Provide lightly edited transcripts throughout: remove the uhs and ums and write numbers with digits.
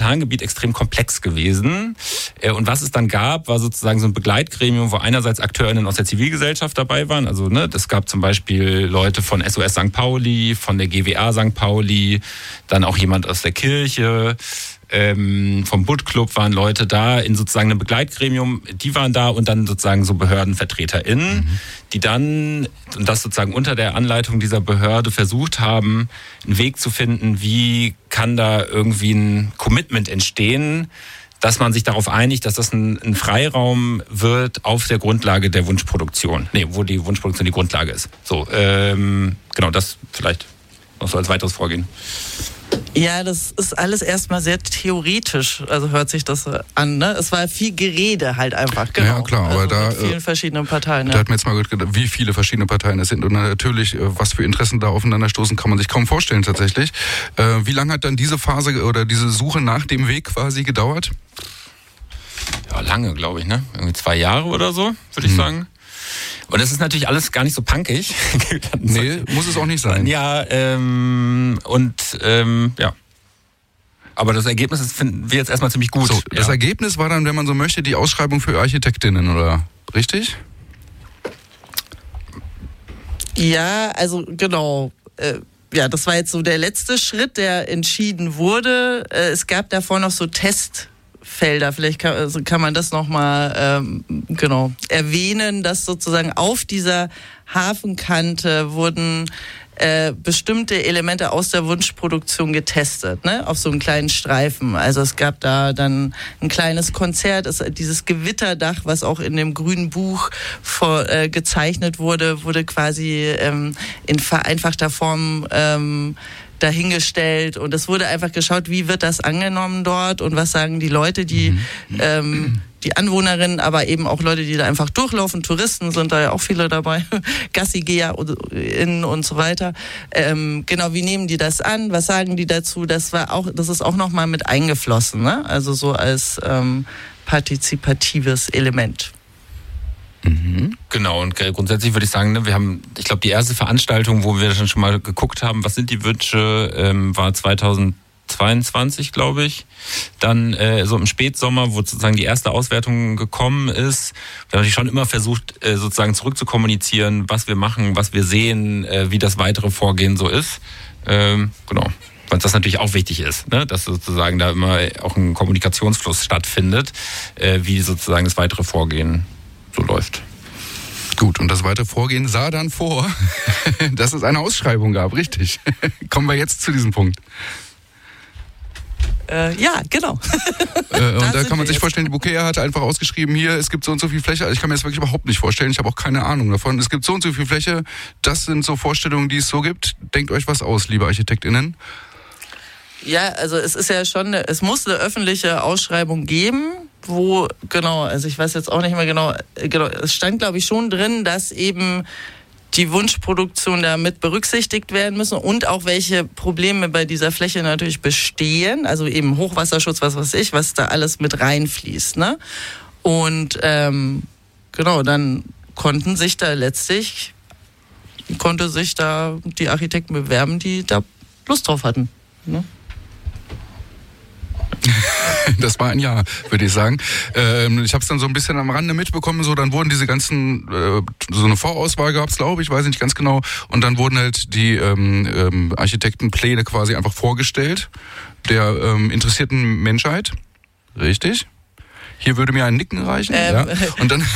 Plangebiet extrem komplex gewesen. Und was es dann gab, war sozusagen so ein Begleitgremium, wo einerseits AkteurInnen aus der Zivilgesellschaft dabei waren. Also das gab zum Beispiel Leute von SOS St. Pauli, von der GWA St. Pauli, dann auch jemand aus der Kirche. Vom Butt Club waren Leute da in sozusagen einem Begleitgremium, die waren da und dann sozusagen so BehördenvertreterInnen, die dann, und das sozusagen unter der Anleitung dieser Behörde versucht haben, einen Weg zu finden, wie kann da irgendwie ein Commitment entstehen, dass man sich darauf einigt, dass das ein Freiraum wird auf der Grundlage der Wunschproduktion. Wo die Wunschproduktion die Grundlage ist. So, genau, das vielleicht noch so als weiteres Vorgehen. Ja, das ist alles erstmal sehr theoretisch, also hört sich das an, ne? Es war viel Gerede halt einfach, genau. Ja, klar, aber also da mit vielen verschiedenen Parteien. Da hat man jetzt mal gedacht, wie viele verschiedene Parteien es sind und natürlich, was für Interessen da aufeinander stoßen, kann man sich kaum vorstellen tatsächlich. Wie lange hat dann diese Phase oder diese Suche nach dem Weg quasi gedauert? Ja, lange, glaube ich, ne? Irgendwie 2 Jahre oder so, würde ich sagen. Und das ist natürlich alles gar nicht so punkig. Nee, muss es auch nicht sein. Ja, ja. Aber das Ergebnis finden wir jetzt erstmal ziemlich gut. So, das Ergebnis war dann, wenn man so möchte, die Ausschreibung für Architektinnen, oder? Richtig? Ja, also genau. Ja, das war jetzt so der letzte Schritt, der entschieden wurde. Es gab davor noch so Testfelder, vielleicht kann man das nochmal erwähnen, dass sozusagen auf dieser Hafenkante wurden bestimmte Elemente aus der Wunschproduktion getestet, ne? Auf so einem kleinen Streifen. Also es gab da dann ein kleines Konzert, dieses Gewitterdach, was auch in dem grünen Buch gezeichnet wurde quasi in vereinfachter Form dahingestellt und es wurde einfach geschaut, wie wird das angenommen dort und was sagen die Leute, die Anwohnerinnen, aber eben auch Leute, die da einfach durchlaufen, Touristen sind da ja auch viele dabei, GassigeherInnen und so weiter. Genau, wie nehmen die das an? Was sagen die dazu? Das ist auch nochmal mit eingeflossen, ne? Also so als partizipatives Element. Genau, und grundsätzlich würde ich sagen, wir haben, ich glaube, die erste Veranstaltung, wo wir dann schon mal geguckt haben, was sind die Wünsche, war 2022, glaube ich. Dann so im Spätsommer, wo sozusagen die erste Auswertung gekommen ist. Wir haben natürlich schon immer versucht, sozusagen zurückzukommunizieren, was wir machen, was wir sehen, wie das weitere Vorgehen so ist. Genau. Weil das natürlich auch wichtig ist, ne? Dass sozusagen da immer auch ein Kommunikationsfluss stattfindet, wie sozusagen das weitere Vorgehen so läuft. Gut, und das weitere Vorgehen sah dann vor, dass es eine Ausschreibung gab, richtig. Kommen wir jetzt zu diesem Punkt. Ja, genau. Und da kann man sich vorstellen, die Bouquet hat einfach ausgeschrieben, hier, es gibt so und so viel Fläche. Also ich kann mir das wirklich überhaupt nicht vorstellen. Ich habe auch keine Ahnung davon. Es gibt so und so viel Fläche. Das sind so Vorstellungen, die es so gibt. Denkt euch was aus, liebe ArchitektInnen. Ja, also es ist ja schon, es muss eine öffentliche Ausschreibung geben, wo, genau, also ich weiß jetzt auch nicht mehr genau, es stand glaube ich schon drin, dass eben die Wunschproduktion da mit berücksichtigt werden müssen und auch welche Probleme bei dieser Fläche natürlich bestehen, also eben Hochwasserschutz, was weiß ich, was da alles mit reinfließt, ne? Und genau, dann konnte sich da die Architekten bewerben, die da Lust drauf hatten, ne? Das war ein Jahr, würde ich sagen. Ich habe es dann so ein bisschen am Rande mitbekommen, so dann wurden diese ganzen, so eine Vorauswahl gab es, glaube ich, weiß ich nicht ganz genau, und dann wurden halt die Architektenpläne quasi einfach vorgestellt, der interessierten Menschheit, richtig? Hier würde mir ein Nicken reichen. Ja. Und dann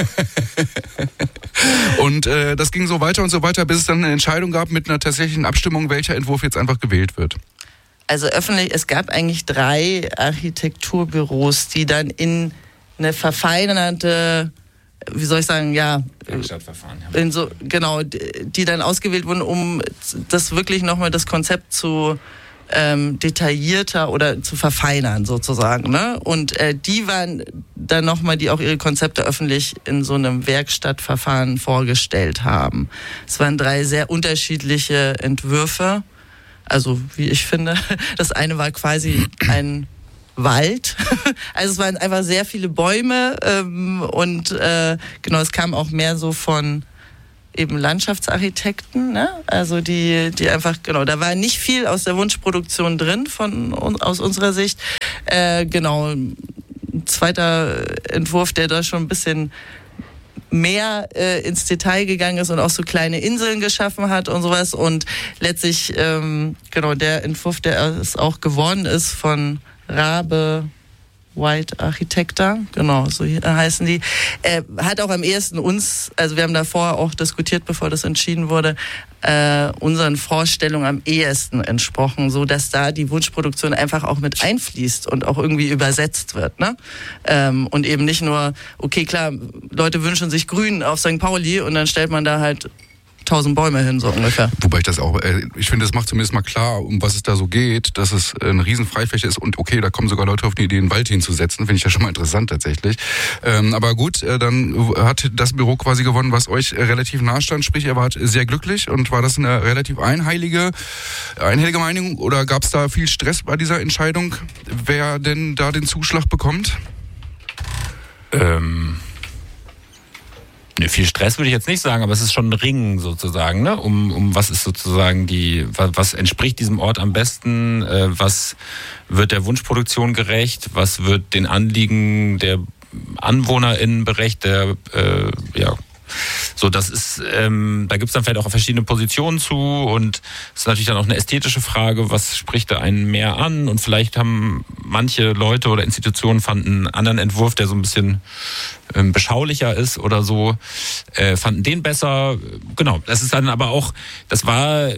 und das ging so weiter und so weiter, bis es dann eine Entscheidung gab mit einer tatsächlichen Abstimmung, welcher Entwurf jetzt einfach gewählt wird. Also es gab eigentlich 3 Architekturbüros, die dann in eine verfeinerte, wie soll ich sagen, ja, Werkstattverfahren, genau, die dann ausgewählt wurden, um das wirklich nochmal das Konzept zu detaillierter oder zu verfeinern sozusagen, ne? Und die waren dann nochmal, die auch ihre Konzepte öffentlich in so einem Werkstattverfahren vorgestellt haben. Es waren 3 sehr unterschiedliche Entwürfe. Also, wie ich finde, das eine war quasi ein Wald. Also es waren einfach sehr viele Bäume und genau, es kam auch mehr so von eben Landschaftsarchitekten, ne? Also die einfach, genau, da war nicht viel aus der Wunschproduktion drin aus unserer Sicht. Genau, ein zweiter Entwurf, der da schon ein bisschen mehr ins Detail gegangen ist und auch so kleine Inseln geschaffen hat und sowas. Und letztlich, genau, der Entwurf, der es auch geworden ist von Rabe White Architecta, genau, so heißen die, hat auch am ehesten uns, also wir haben davor auch diskutiert, bevor das entschieden wurde, unseren Vorstellungen am ehesten entsprochen, so dass da die Wunschproduktion einfach auch mit einfließt und auch irgendwie übersetzt wird, ne? Und eben nicht nur, okay, klar, Leute wünschen sich Grün auf St. Pauli und dann stellt man da halt 1000 Bäume hin, so ungefähr. Wobei ich das auch, ich finde, das macht zumindest mal klar, um was es da so geht, dass es eine riesen Freifläche ist und okay, da kommen sogar Leute auf die Idee, einen Wald hinzusetzen, finde ich ja schon mal interessant tatsächlich. Aber gut, dann hat das Büro quasi gewonnen, was euch relativ nahe stand, sprich, ihr wart sehr glücklich und war das eine relativ einhellige Meinung oder gab es da viel Stress bei dieser Entscheidung, wer denn da den Zuschlag bekommt? Viel Stress würde ich jetzt nicht sagen, aber es ist schon ein Ringen sozusagen, ne? Um was ist sozusagen was entspricht diesem Ort am besten, was wird der Wunschproduktion gerecht, was wird den Anliegen der AnwohnerInnen gerecht, so, das ist, da gibt's dann vielleicht auch verschiedene Positionen zu und es ist natürlich dann auch eine ästhetische Frage, was spricht da einen mehr an und vielleicht haben manche Leute oder Institutionen fanden einen anderen Entwurf, der so ein bisschen beschaulicher ist oder so, fanden den besser, genau, das ist dann aber auch, das war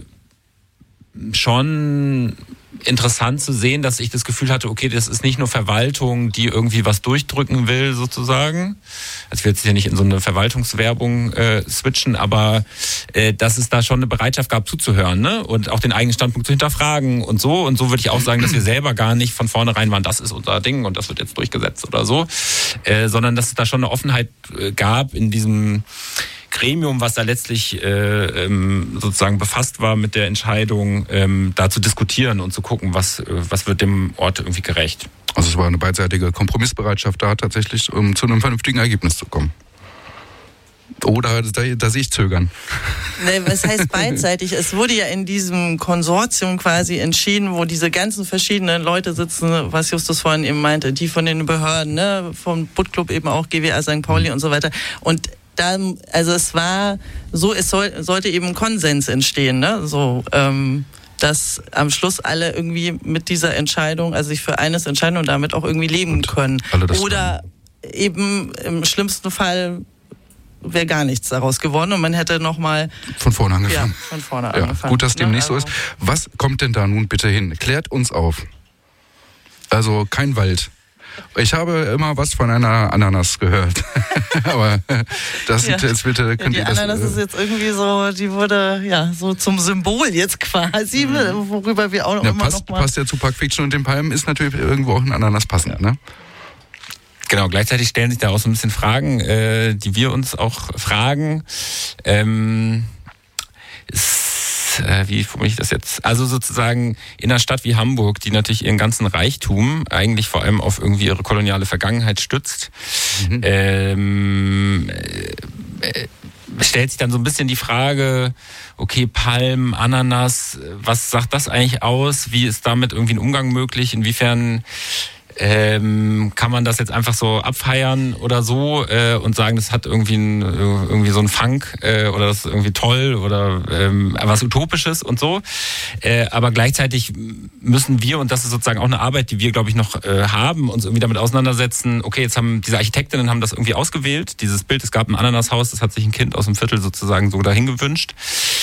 schon interessant zu sehen, dass ich das Gefühl hatte, okay, das ist nicht nur Verwaltung, die irgendwie was durchdrücken will, sozusagen. Also ich will jetzt hier nicht in so eine Verwaltungswerbung switchen, aber dass es da schon eine Bereitschaft gab, zuzuhören, ne? Und auch den eigenen Standpunkt zu hinterfragen und so. Und so würde ich auch sagen, dass wir selber gar nicht von vornherein waren, das ist unser Ding und das wird jetzt durchgesetzt oder so, sondern dass es da schon eine Offenheit gab in diesem Gremium, was da letztlich sozusagen befasst war mit der Entscheidung, da zu diskutieren und zu gucken, was wird dem Ort irgendwie gerecht. Also es war eine beidseitige Kompromissbereitschaft da tatsächlich, um zu einem vernünftigen Ergebnis zu kommen. Oder da sehe ich Zögern. Nee, was heißt beidseitig? Es wurde ja in diesem Konsortium quasi entschieden, wo diese ganzen verschiedenen Leute sitzen, was Justus vorhin eben meinte, die von den Behörden, ne, vom Butt-Club eben auch, GWA St. Pauli und so weiter. Und also es war so, sollte eben ein Konsens entstehen, ne? So, dass am Schluss alle irgendwie mit dieser Entscheidung, also sich für eines entscheiden und damit auch irgendwie leben können. Oder eben im schlimmsten Fall wäre gar nichts daraus geworden und man hätte nochmal von vorne angefangen. Ja, von vorne angefangen. Gut, dass dem nicht so ist. Was kommt denn da nun bitte hin? Klärt uns auf. Also kein Wald. Ich habe immer was von einer Ananas gehört. Aber das jetzt bitte könnt ihr das. Die Ananas ist jetzt irgendwie so, die wurde ja so zum Symbol jetzt quasi, worüber wir auch noch immer noch mal. Passt ja zu Pulp Fiction und den Palmen ist natürlich irgendwo auch ein Ananas passend, ne? Genau, gleichzeitig stellen sich da auch so ein bisschen Fragen, die wir uns auch fragen. Wie formuliere ich das jetzt? Also sozusagen in einer Stadt wie Hamburg, die natürlich ihren ganzen Reichtum eigentlich vor allem auf irgendwie ihre koloniale Vergangenheit stützt, stellt sich dann so ein bisschen die Frage, okay, Palmen, Ananas, was sagt das eigentlich aus? Wie ist damit irgendwie ein Umgang möglich? Inwiefern kann man das jetzt einfach so abfeiern oder so und sagen, das hat irgendwie so einen Funk oder das ist irgendwie toll oder was Utopisches und so. Aber gleichzeitig müssen wir, und das ist sozusagen auch eine Arbeit, die wir, glaube ich, noch haben, uns irgendwie damit auseinandersetzen, okay, jetzt haben diese Architektinnen haben das irgendwie ausgewählt, dieses Bild, es gab ein Ananashaus, das hat sich ein Kind aus dem Viertel sozusagen so dahin gewünscht.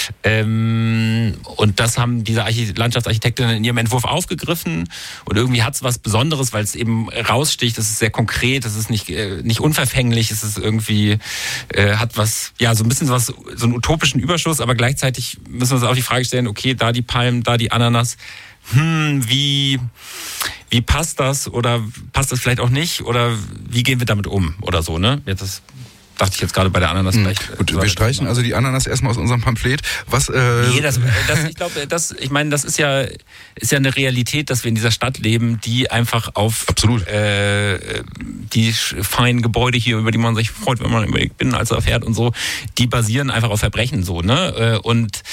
Und das haben diese Landschaftsarchitektinnen in ihrem Entwurf aufgegriffen und irgendwie hat es was Besonderes, weil es eben raussticht, es ist sehr konkret, es ist nicht unverfänglich, es ist irgendwie, hat was, ja, so ein bisschen so einen utopischen Überschuss, aber gleichzeitig müssen wir uns auch die Frage stellen, okay, da die Palmen, da die Ananas, wie passt das oder passt das vielleicht auch nicht oder wie gehen wir damit um oder so, ne? Jetzt dachte ich jetzt gerade bei der Ananas vielleicht. Gut, wir streichen also die Ananas erstmal aus unserem Pamphlet. Was? Nee, ich glaube, das ist ja eine Realität, dass wir in dieser Stadt leben, die einfach auf absolut die feinen Gebäude hier, über die man sich freut, wenn man über die Binnenalster fährt und so, die basieren einfach auf Verbrechen so, ne? Und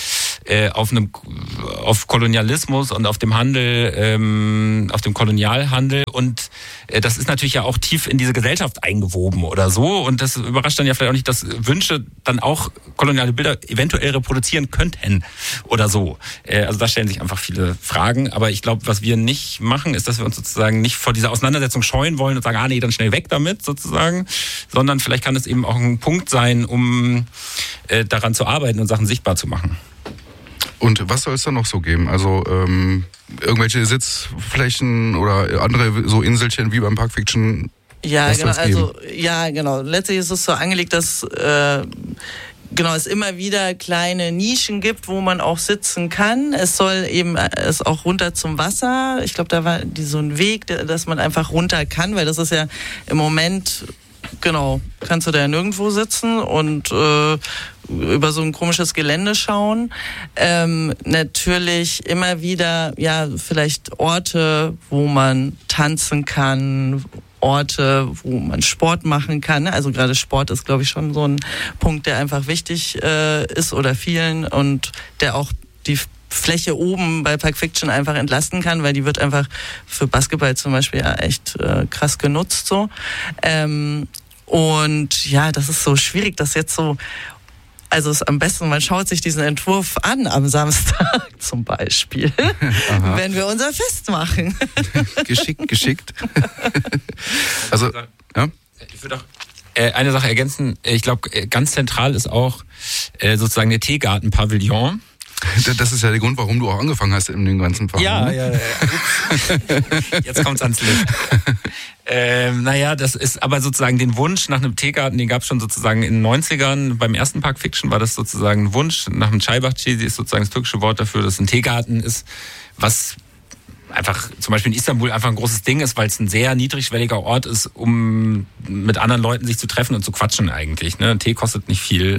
auf Kolonialismus und auf dem Handel, auf dem Kolonialhandel. Und das ist natürlich ja auch tief in diese Gesellschaft eingewoben oder so. Und das überrascht dann ja vielleicht auch nicht, dass Wünsche dann auch koloniale Bilder eventuell reproduzieren könnten oder so. Also da stellen sich einfach viele Fragen. Aber ich glaube, was wir nicht machen, ist, dass wir uns sozusagen nicht vor dieser Auseinandersetzung scheuen wollen und sagen, nee, dann schnell weg damit sozusagen. Sondern vielleicht kann es eben auch ein Punkt sein, um daran zu arbeiten und Sachen sichtbar zu machen. Und was soll es da noch so geben? Also irgendwelche Sitzflächen oder andere so Inselchen wie beim Park Fiction? Ja, genau. Letztlich ist es so angelegt, dass es immer wieder kleine Nischen gibt, wo man auch sitzen kann. Es soll eben auch runter zum Wasser. Ich glaube, da war so ein Weg, dass man einfach runter kann, weil das ist ja im Moment, kannst du da ja nirgendwo sitzen und über so ein komisches Gelände schauen. Natürlich immer wieder, vielleicht Orte, wo man tanzen kann, Orte, wo man Sport machen kann. Also gerade Sport ist, glaube ich, schon so ein Punkt, der einfach wichtig ist oder vielen und der auch die Fläche oben bei Park Fiction einfach entlasten kann, weil die wird einfach für Basketball zum Beispiel ja echt krass genutzt so. Und ja, das ist so schwierig, das jetzt so. Also es ist am besten, man schaut sich diesen Entwurf an am Samstag zum Beispiel, wenn wir unser Fest machen. Geschickt. Also, ja? Ich würde auch eine Sache ergänzen. Ich glaube, ganz zentral ist auch sozusagen der Teegarten-Pavillon. Das ist ja der Grund, warum du auch angefangen hast in dem ganzen Verein. Ja. Jetzt kommt's ans Licht. Das ist aber sozusagen den Wunsch nach einem Teegarten, den gab es schon sozusagen in den 90ern. Beim ersten Park Fiction war das sozusagen ein Wunsch. Nach dem Çaybahçe ist sozusagen das türkische Wort dafür, dass ein Teegarten ist, was einfach zum Beispiel in Istanbul einfach ein großes Ding ist, weil es ein sehr niedrigschwelliger Ort ist, um mit anderen Leuten sich zu treffen und zu quatschen eigentlich. Ne? Tee kostet nicht viel.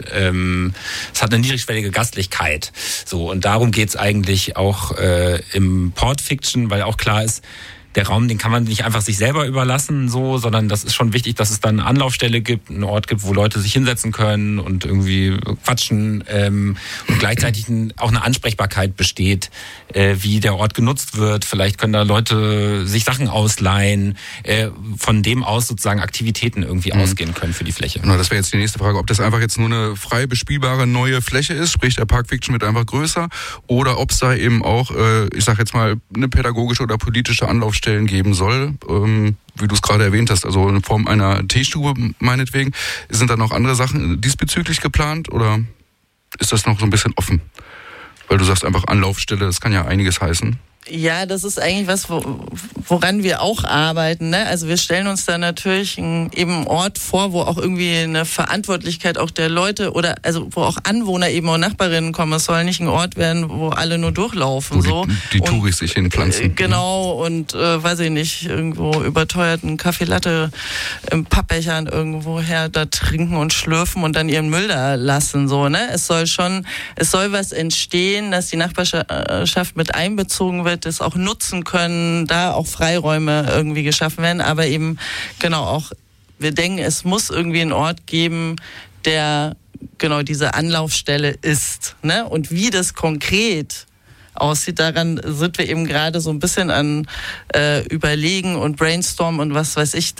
Es hat eine niedrigschwellige Gastlichkeit. So, und darum geht's eigentlich auch im Port Fiction, weil auch klar ist, der Raum, den kann man nicht einfach sich selber überlassen, so, sondern das ist schon wichtig, dass es dann eine Anlaufstelle gibt, einen Ort gibt, wo Leute sich hinsetzen können und irgendwie quatschen und gleichzeitig auch eine Ansprechbarkeit besteht, wie der Ort genutzt wird. Vielleicht können da Leute sich Sachen ausleihen, von dem aus sozusagen Aktivitäten irgendwie ausgehen können für die Fläche. Genau, das wäre jetzt die nächste Frage, ob das einfach jetzt nur eine frei bespielbare neue Fläche ist, sprich der Park Fiction wird einfach größer, oder ob es da eben auch, ich sag jetzt mal, eine pädagogische oder politische Anlaufstelle geben soll, wie du es gerade erwähnt hast, also in Form einer Teestube meinetwegen. Sind da noch andere Sachen diesbezüglich geplant oder ist das noch so ein bisschen offen? Weil du sagst einfach Anlaufstelle, das kann ja einiges heißen. Ja, das ist eigentlich was, woran wir auch arbeiten. Ne? Also wir stellen uns da natürlich eben einen Ort vor, wo auch irgendwie eine Verantwortlichkeit auch der Leute oder also wo auch Anwohner eben und Nachbarinnen kommen. Es soll nicht ein Ort werden, wo alle nur durchlaufen. Wo die Touris sich hinpflanzen. Genau, und weiß ich nicht, irgendwo überteuerten Kaffee Latte im Pappbechern irgendwoher da trinken und schlürfen und dann ihren Müll da lassen. So, ne? Es soll was entstehen, dass die Nachbarschaft mit einbezogen wird, das auch nutzen können, da auch Freiräume irgendwie geschaffen werden, aber eben auch, wir denken, es muss irgendwie einen Ort geben, der diese Anlaufstelle ist. Ne? Und wie das konkret aussieht, daran sind wir eben gerade so ein bisschen an Überlegen und Brainstormen und was weiß ich,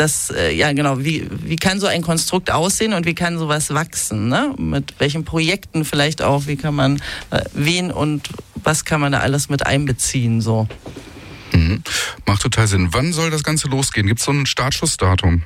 wie kann so ein Konstrukt aussehen und wie kann sowas wachsen, ne? Mit welchen Projekten vielleicht auch, wie kann man wen und was kann man da alles mit einbeziehen, so. Mhm. Macht total Sinn. Wann soll das Ganze losgehen? Gibt es so ein Startschussdatum?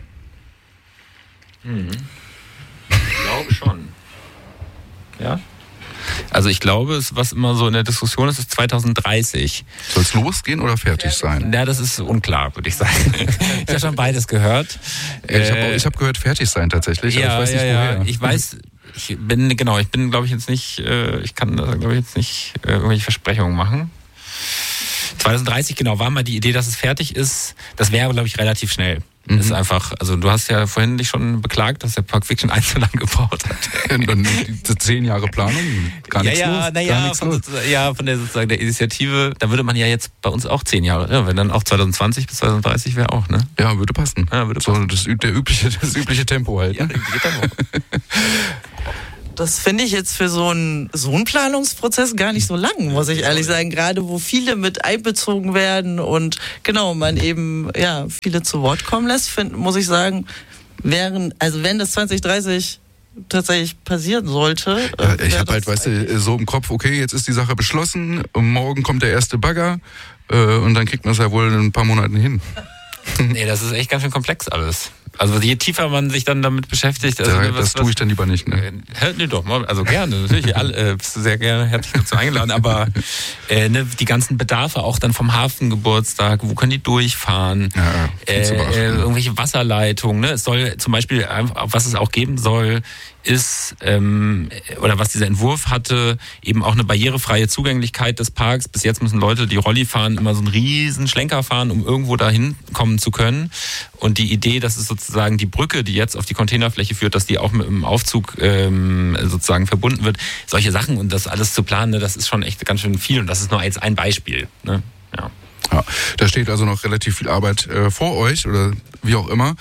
Ich glaube schon. Ja? Also ich glaube, was immer so in der Diskussion ist 2030. Soll es losgehen oder fertig sein? Ja, das ist unklar, würde ich sagen. Ich habe schon beides gehört. Ich habe gehört, fertig sein tatsächlich. Ja, aber ich weiß nicht, woher. Ich weiß, ich bin, glaube ich, jetzt nicht, ich kann da, glaube ich, jetzt nicht irgendwelche Versprechungen machen. 2030, war mal die Idee, dass es fertig ist. Das wäre, glaube ich, relativ schnell. Das ist einfach, also du hast ja vorhin dich schon beklagt, dass der Park Fiction 1 so lang gebaut hat. Dann 10 Jahre Planung, gar nichts los. Von der sozusagen der Initiative, da würde man ja jetzt bei uns auch 10 Jahre, wenn dann auch 2020 bis 2030 wäre auch, ne? Ja, würde passen. Ja, würde passen. So das übliche Tempo halt. Ja, das übliche Tempo. das finde ich jetzt für so einen Planungsprozess gar nicht so lang, muss ich ehrlich sagen. Gerade wo viele mit einbezogen werden und genau, man eben viele zu Wort kommen lässt, muss ich sagen, wenn das 2030 tatsächlich passieren sollte. Ich habe halt, weißt du, so im Kopf, okay, jetzt ist die Sache beschlossen, morgen kommt der erste Bagger und dann kriegt man es ja wohl in ein paar Monaten hin. Nee, das ist echt ganz schön komplex alles. Also je tiefer man sich dann damit beschäftigt... Also, das tue ich dann lieber nicht, ne? Nee, doch, also gerne, natürlich, bist du sehr gerne herzlich dazu eingeladen, aber die ganzen Bedarfe auch dann vom Hafengeburtstag, wo können die durchfahren, irgendwelche Wasserleitungen, ne? Es soll zum Beispiel, was es auch geben soll, ist, oder was dieser Entwurf hatte, eben auch eine barrierefreie Zugänglichkeit des Parks. Bis jetzt müssen Leute, die Rolli fahren, immer so einen riesen Schlenker fahren, um irgendwo dahin kommen zu können. Und die Idee, dass es sozusagen die Brücke, die jetzt auf die Containerfläche führt, dass die auch mit dem Aufzug sozusagen verbunden wird. Solche Sachen und das alles zu planen, ne, das ist schon echt ganz schön viel. Und das ist nur jetzt ein Beispiel. Ne? Ja. Ja, da steht also noch relativ viel Arbeit vor euch oder wie auch immer.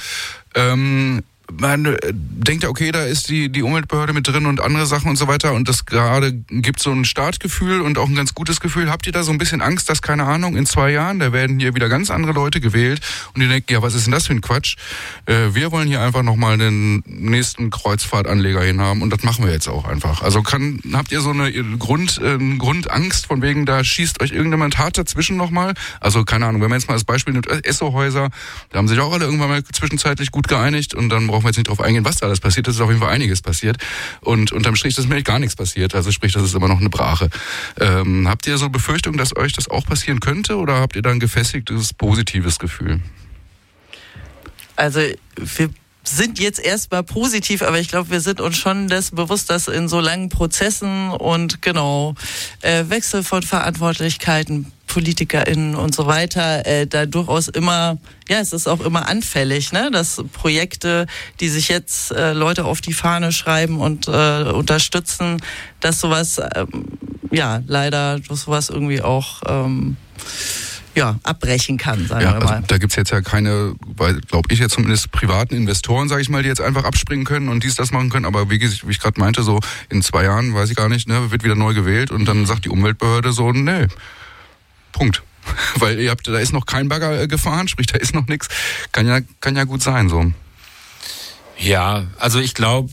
Man denkt ja, okay, da ist die Umweltbehörde mit drin und andere Sachen und so weiter und das gerade gibt so ein Startgefühl und auch ein ganz gutes Gefühl. Habt ihr da so ein bisschen Angst, dass, keine Ahnung, in 2 Jahren, da werden hier wieder ganz andere Leute gewählt und ihr denkt, ja, was ist denn das für ein Quatsch? Wir wollen hier einfach nochmal den nächsten Kreuzfahrtanleger hinhaben und das machen wir jetzt auch einfach. Also habt ihr so eine Grundangst von wegen, da schießt euch irgendjemand hart dazwischen nochmal? Also, keine Ahnung, wenn man jetzt mal als Beispiel nimmt, Esso-Häuser, da haben sich auch alle irgendwann mal zwischenzeitlich gut geeinigt und dann brauchen wir jetzt nicht drauf eingehen, was da alles passiert. Es ist auf jeden Fall einiges passiert. Und unterm Strich ist mir gar nichts passiert. Also sprich, das ist immer noch eine Brache. Habt ihr so Befürchtung, dass euch das auch passieren könnte? Oder habt ihr da ein gefestigtes, positives Gefühl? Also wir sind jetzt erstmal positiv, aber ich glaube, wir sind uns schon dessen bewusst, dass in so langen Prozessen und Wechsel von Verantwortlichkeiten, PolitikerInnen und so weiter, da durchaus immer, es ist auch immer anfällig, ne, dass Projekte, die sich jetzt Leute auf die Fahne schreiben und unterstützen, dass sowas, leider durch sowas irgendwie auch abbrechen kann, sagen wir mal. Also da gibt's jetzt ja keine, glaube ich jetzt zumindest, privaten Investoren, sage ich mal, die jetzt einfach abspringen können und das machen können. Aber wie ich gerade meinte, so in 2 Jahren, weiß ich gar nicht, ne, wird wieder neu gewählt und dann sagt die Umweltbehörde so, nee, Punkt. Weil da ist noch kein Bagger gefahren, sprich, da ist noch nichts. Kann ja gut sein, so. Ja, also ich glaube,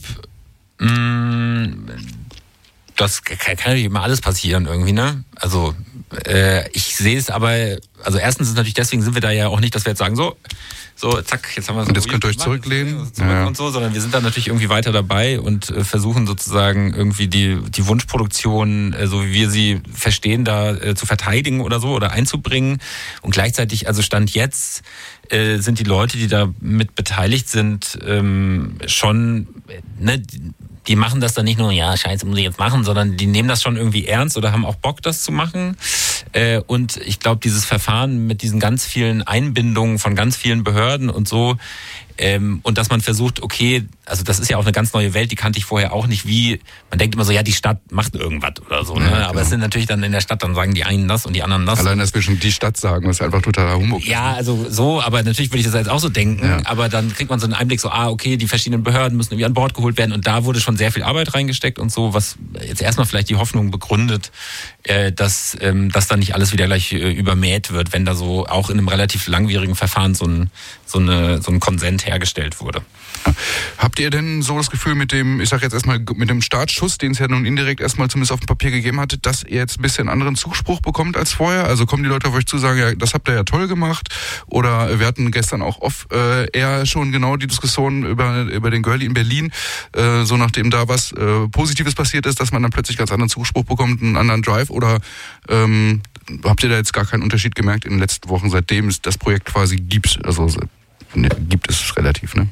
das kann natürlich immer alles passieren irgendwie, ne? Also ich sehe es aber, also erstens ist natürlich, deswegen sind wir da ja auch nicht, dass wir jetzt sagen, so zack, jetzt haben wir es. Und jetzt könnt ihr euch zurücklehnen. Und so, sondern wir sind da natürlich irgendwie weiter dabei und versuchen sozusagen irgendwie die Wunschproduktion, so wie wir sie verstehen, da zu verteidigen oder so oder einzubringen. Und gleichzeitig, also Stand jetzt, sind die Leute, die da mit beteiligt sind, schon, ne, die machen das dann nicht nur, scheiße, muss ich jetzt machen, sondern die nehmen das schon irgendwie ernst oder haben auch Bock, das zu machen. Und ich glaube, dieses Verfahren mit diesen ganz vielen Einbindungen von ganz vielen Behörden und so, und dass man versucht, okay, also das ist ja auch eine ganz neue Welt, die kannte ich vorher auch nicht, man denkt immer so, die Stadt macht irgendwas oder so, ne? Ja, aber es sind natürlich dann in der Stadt, dann sagen die einen das und die anderen das. Allein, dass wir schon die Stadt sagen, ist einfach totaler Humbug. Ja, also so, aber natürlich würde ich das jetzt auch so denken, aber dann kriegt man so einen Einblick so, okay, die verschiedenen Behörden müssen irgendwie an Bord geholt werden und da wurde schon sehr viel Arbeit reingesteckt und so, was jetzt erstmal vielleicht die Hoffnung begründet, dass dann nicht alles wieder gleich übermäht wird, wenn da so auch in einem relativ langwierigen Verfahren so ein Konsent hergestellt wurde. Habt ihr denn so das Gefühl mit dem, ich sag jetzt erstmal, mit dem Startschuss, den es ja nun indirekt erstmal zumindest auf dem Papier gegeben hatte, dass ihr jetzt ein bisschen anderen Zuspruch bekommt als vorher? Also kommen die Leute auf euch zu, sagen, ja, das habt ihr ja toll gemacht? Oder wir hatten gestern auch eher schon genau die Diskussion über den Girlie in Berlin, so nachdem da was Positives passiert ist, dass man dann plötzlich ganz anderen Zuspruch bekommt, einen anderen Drive, oder habt ihr da jetzt gar keinen Unterschied gemerkt in den letzten Wochen, seitdem es das Projekt quasi gibt? Also gibt es relativ, ne?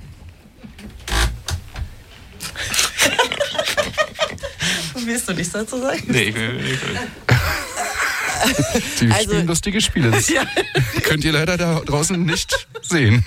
Willst du nichts dazu sagen? Nee, ich will nicht. Die spielen lustige Spiele. Das könnt ihr leider da draußen nicht sehen.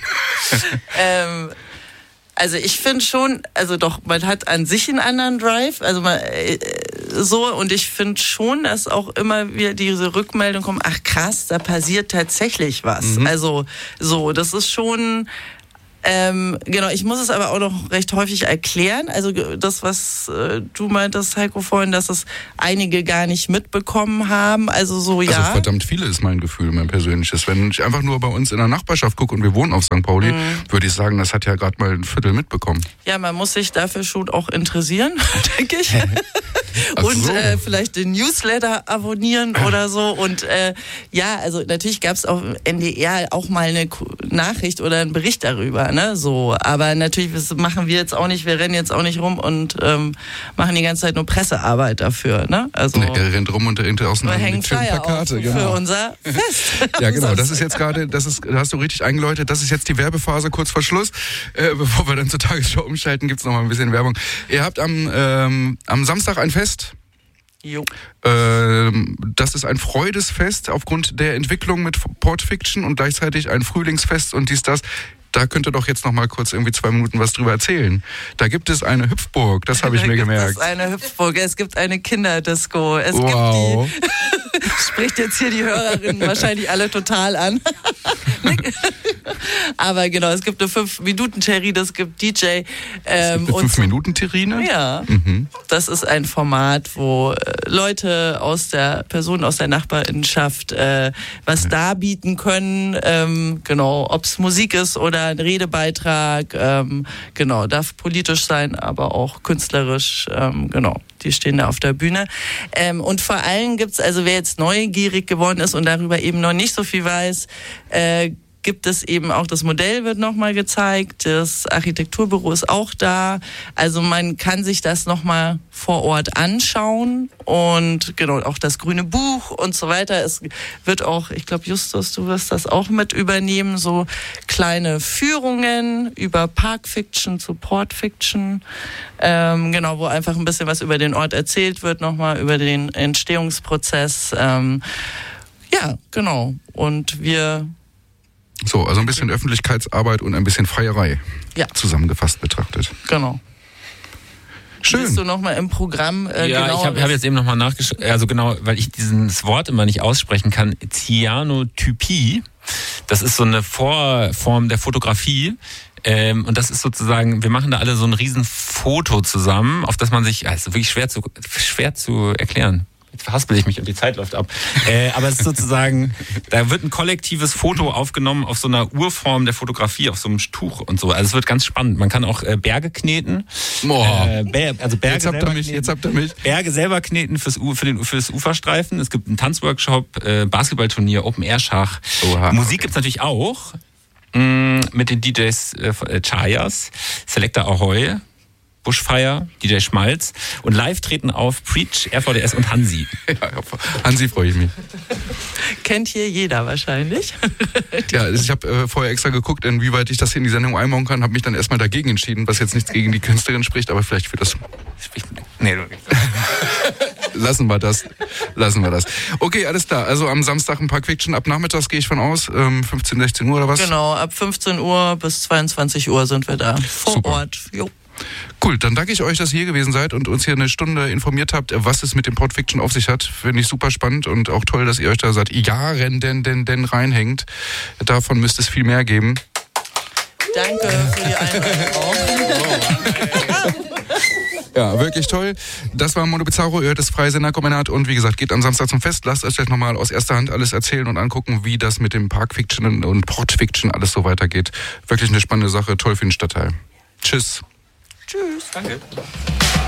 Also ich finde schon, also doch, man hat an sich einen anderen Drive, also und ich finde schon, dass auch immer wieder diese Rückmeldung kommt, ach krass, da passiert tatsächlich was. Also so, das ist schon, Genau, ich muss es aber auch noch recht häufig erklären. Also das, was du meintest, Heiko, vorhin, dass es einige gar nicht mitbekommen haben. Also ja. Also verdammt viele ist mein Gefühl, mein persönliches. Wenn ich einfach nur bei uns in der Nachbarschaft gucke und wir wohnen auf St. Pauli, würde ich sagen, das hat ja gerade mal ein Viertel mitbekommen. Ja, man muss sich dafür schon auch interessieren, denke ich. Und so. Vielleicht den Newsletter abonnieren oder so. Und also natürlich gab es auf NDR auch mal eine Nachricht oder einen Bericht darüber. Ne, so, aber natürlich, das machen wir jetzt auch nicht, wir rennen jetzt auch nicht rum und machen die ganze Zeit nur Pressearbeit dafür. Ne? Also, er rennt rum und hinter außen hängen Flyer Plakate, genau. Für unser Fest. Ja, genau, das ist jetzt gerade, da hast du richtig eingeläutet, das ist jetzt die Werbephase kurz vor Schluss. Bevor wir dann zur Tagesschau umschalten, gibt's noch mal ein bisschen Werbung. Ihr habt am Samstag ein Fest. Jo. Das ist ein Freudesfest aufgrund der Entwicklung mit Portfiction und gleichzeitig ein Frühlingsfest und das. Da könnt ihr doch jetzt noch mal kurz irgendwie 2 Minuten was drüber erzählen. Da gibt es eine Hüpfburg, das habe ich mir gemerkt. Es gibt eine Hüpfburg, es gibt eine Kinderdisco, es gibt spricht jetzt hier die Hörerinnen wahrscheinlich alle total an. Aber genau, es gibt eine 5-Minuten-Terrine, es gibt DJ. Es gibt eine 5-Minuten-Terrine? Ja, das ist ein Format, wo Personen aus der Nachbarinnenschaft was darbieten können. Genau, ob es Musik ist oder ein Redebeitrag. Genau, darf politisch sein, aber auch künstlerisch. Genau, die stehen da auf der Bühne. Und vor allem gibt's, also wer jetzt neugierig geworden ist und darüber eben noch nicht so viel weiß, gibt es eben auch, das Modell wird nochmal gezeigt, das Architekturbüro ist auch da, also man kann sich das nochmal vor Ort anschauen und genau, auch das grüne Buch und so weiter. Es wird auch, ich glaube Justus, du wirst das auch mit übernehmen, so kleine Führungen über Parkfiction zu Portfiction, genau, wo einfach ein bisschen was über den Ort erzählt wird, nochmal über den Entstehungsprozess, ja, genau, und wir so, also ein bisschen Öffentlichkeitsarbeit und ein bisschen Feierei zusammengefasst betrachtet. Genau. Schön. Bist du nochmal im Programm? Ja, ich habe jetzt eben nochmal nachgeschaut, also genau, weil ich dieses Wort immer nicht aussprechen kann, Cyanotypie, das ist so eine Vorform der Fotografie. Und das ist sozusagen, wir machen da alle so ein Riesenfoto zusammen, auf das man sich, also wirklich schwer zu erklären. Jetzt verhaspel ich mich und die Zeit läuft ab. Aber es ist sozusagen, da wird ein kollektives Foto aufgenommen auf so einer Urform der Fotografie, auf so einem Tuch und so. Also es wird ganz spannend. Man kann auch Berge kneten. Berge jetzt habt ihr mich. Berge selber kneten fürs Uferstreifen. Es gibt einen Tanzworkshop, Basketballturnier, Open-Air-Schach. Musik gibt's natürlich auch. Mit den DJs Chayas, Selector Ahoy, Bushfire, DJ Schmalz und live treten auf Preach, RVDS und Hansi. Ja, Hansi freue ich mich. Kennt hier jeder wahrscheinlich. Ja, ich habe vorher extra geguckt, inwieweit ich das hier in die Sendung einbauen kann, habe mich dann erstmal dagegen entschieden, was jetzt nichts gegen die Künstlerin spricht, aber vielleicht für das... Nee, Lassen wir das. Okay, alles klar. Also am Samstag ein Parkfiction. Ab nachmittags gehe ich von aus. 15, 16 Uhr oder was? Genau, ab 15 Uhr bis 22 Uhr sind wir da vor Ort. Jo. Cool, dann danke ich euch, dass ihr hier gewesen seid und uns hier eine Stunde informiert habt, was es mit dem Portfiction auf sich hat. Finde ich super spannend und auch toll, dass ihr euch da seit Jahren denn reinhängt. Davon müsste es viel mehr geben. Danke für die Einladung. Ja, wirklich toll. Das war Mondo Bizarro, ihr hört das freie Senderkombinat und wie gesagt, geht am Samstag zum Fest. Lasst euch gleich nochmal aus erster Hand alles erzählen und angucken, wie das mit dem Parkfiction und Portfiction alles so weitergeht. Wirklich eine spannende Sache, toll für den Stadtteil. Tschüss. Tschüss. Danke.